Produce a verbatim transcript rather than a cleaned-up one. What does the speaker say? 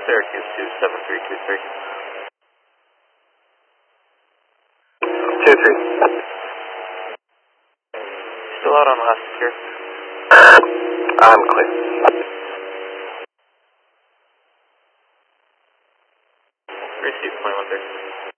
Syracuse two seven three two three. two three. Still out on last secure. I'm clear. Receive twenty-one thirty.